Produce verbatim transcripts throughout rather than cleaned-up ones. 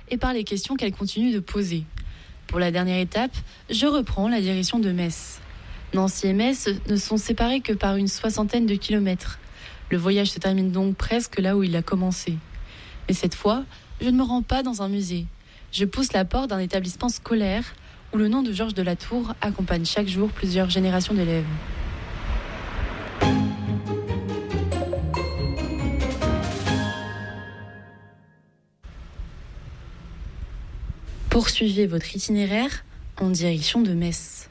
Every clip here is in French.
et par les questions qu'elle continue de poser. Pour la dernière étape, je reprends la direction de Metz. Nancy et Metz ne sont séparés que par une soixantaine de kilomètres. Le voyage se termine donc presque là où il a commencé. Mais cette fois, je ne me rends pas dans un musée. Je pousse la porte d'un établissement scolaire où le nom de Georges de la Tour accompagne chaque jour plusieurs générations d'élèves. Poursuivez votre itinéraire en direction de Metz.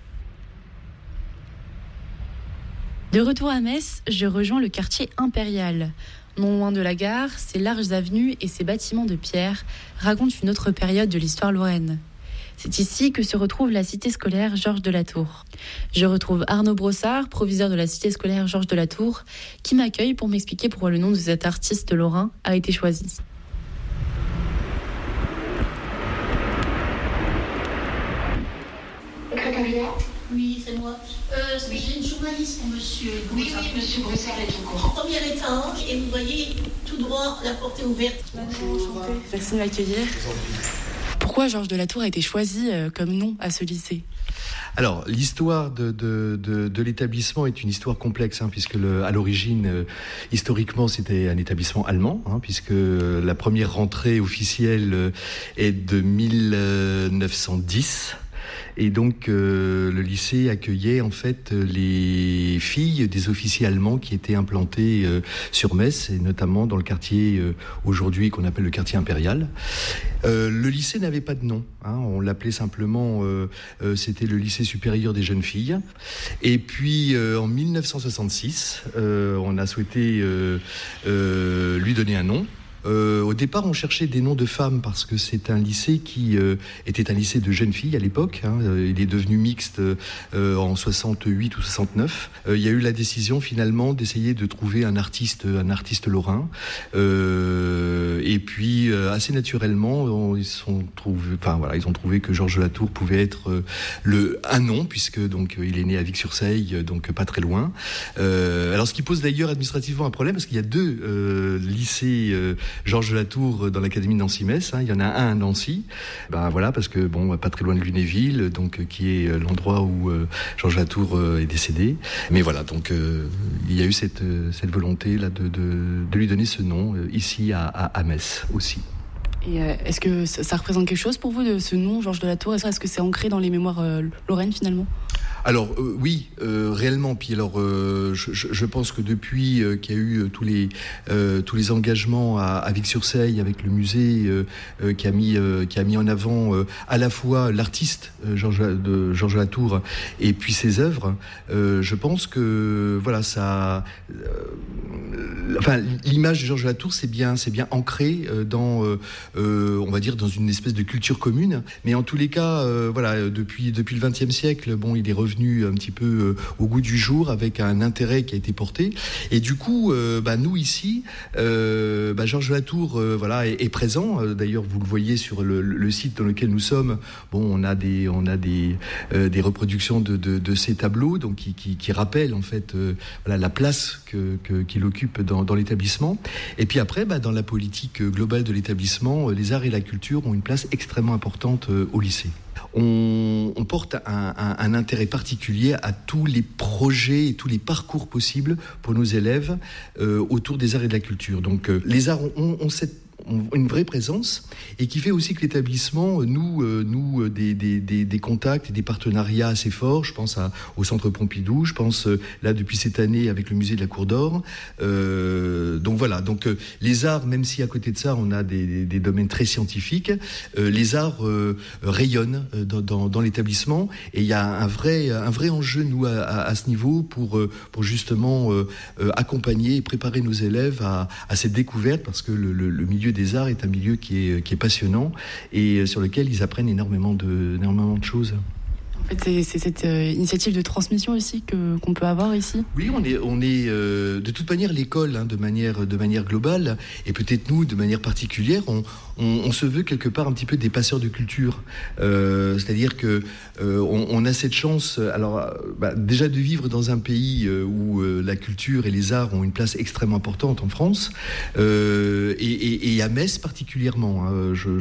De retour à Metz, je rejoins le quartier impérial. Non loin de la gare, ses larges avenues et ses bâtiments de pierre racontent une autre période de l'histoire lorraine. C'est ici que se retrouve la cité scolaire Georges de la Tour. Je retrouve Arnaud Brossard, proviseur de la cité scolaire Georges de la Tour, qui m'accueille pour m'expliquer pourquoi le nom de cet artiste lorrain a été choisi. Oui, c'est moi. Euh, oui. J'ai une journaliste pour monsieur. Oui, oui, monsieur Brossard est au courant. Premier étage, et vous voyez tout droit la porte est ouverte. Bonjour. Merci de m'accueillir. Pourquoi Georges de la Tour a été choisi comme nom à ce lycée ? Alors, l'histoire de, de, de, de l'établissement est une histoire complexe, hein, puisque le, à l'origine, euh, historiquement, c'était un établissement allemand, hein, puisque la première rentrée officielle euh, est de mille neuf cent dix. Et donc, euh, le lycée accueillait en fait les filles des officiers allemands qui étaient implantés euh, sur Metz, et notamment dans le quartier euh, aujourd'hui qu'on appelle le quartier impérial. Euh, le lycée n'avait pas de nom, hein, on l'appelait simplement, euh, euh, c'était le lycée supérieur des jeunes filles. Et puis, euh, en mille neuf cent soixante-six, euh, on a souhaité euh, euh, lui donner un nom. Euh, au départ, on cherchait des noms de femmes parce que c'est un lycée qui euh, était un lycée de jeunes filles à l'époque. Hein. Il est devenu mixte euh, en soixante-huit ou soixante-neuf. Euh, il y a eu la décision finalement d'essayer de trouver un artiste, un artiste lorrain. Euh, et puis, euh, assez naturellement, on, ils sont trouvé, enfin voilà, ils ont trouvé que Georges de la Tour pouvait être euh, le un nom puisque donc il est né à Vic-sur-Seille, donc pas très loin. Euh, alors, ce qui pose d'ailleurs administrativement un problème parce qu'il y a deux euh, lycées. Euh, Georges de la Tour dans l'académie de Nancy-Metz, hein, il y en a un à Nancy, ben voilà, parce que bon, pas très loin de Lunéville, donc qui est l'endroit où euh, Georges de la Tour euh, est décédé. Mais voilà, donc euh, il y a eu cette, cette volonté là de, de, de lui donner ce nom euh, ici à, à, à Metz aussi. Et euh, est-ce que ça, ça représente quelque chose pour vous de ce nom, Georges de la Tour ? Est-ce que c'est ancré dans les mémoires euh, lorraines finalement ? Alors euh, oui, euh, réellement. Puis alors, euh, je, je pense que depuis euh, qu'il y a eu euh, tous les euh, tous les engagements à, à Vic-sur-Seille avec le musée euh, euh, qui a mis euh, qui a mis en avant euh, à la fois l'artiste euh, Georges de Georges de la Tour et puis ses œuvres. Euh, je pense que voilà ça. Euh, enfin, l'image de Georges de la Tour, c'est bien c'est bien ancré euh, dans euh, euh, on va dire dans une espèce de culture commune. Mais en tous les cas, euh, voilà, depuis depuis le vingtième siècle, bon, il est revenu un petit peu euh, au goût du jour avec un intérêt qui a été porté et du coup euh, bah, nous ici euh, bah, Georges de la Tour euh, voilà, est, est présent, euh, d'ailleurs vous le voyez sur le, le site dans lequel nous sommes, bon, on a des, on a des, euh, des reproductions de, de, de ces tableaux donc, qui, qui, qui rappellent en fait euh, voilà, la place que, que, qu'il occupe dans, dans l'établissement et puis après bah, dans la politique globale de l'établissement, les arts et la culture ont une place extrêmement importante euh, au lycée. On, on porte un, un, un intérêt particulier à tous les projets et tous les parcours possibles pour nos élèves euh, autour des arts et de la culture. Donc euh, les arts ont, ont, ont cette une vraie présence et qui fait aussi que l'établissement nous euh, nous des, des, des, des contacts et des partenariats assez forts. Je pense à, au Centre Pompidou, je pense euh, là depuis cette année avec le musée de la Cour d'Or. Euh, donc voilà, donc euh, les arts, même si à côté de ça on a des, des, des domaines très scientifiques, euh, les arts euh, rayonnent dans, dans, dans l'établissement et il y a un vrai un vrai enjeu nous à, à, à ce niveau pour pour justement euh, accompagner et préparer nos élèves à, à cette découverte parce que le, le, le milieu des arts est un milieu qui est, qui est passionnant et sur lequel ils apprennent énormément de, énormément de choses. En fait, c'est, c'est cette euh, initiative de transmission aussi que, qu'on peut avoir ici. Oui, on est, on est euh, de toute manière l'école, hein, de manière, de manière globale, et peut-être nous, de manière particulière, on, on, on se veut quelque part un petit peu des passeurs de culture. Euh, c'est-à-dire que euh, on, on a cette chance, alors bah, déjà de vivre dans un pays euh, où euh, la culture et les arts ont une place extrêmement importante en France, euh, et, et, et à Metz particulièrement. Hein, je,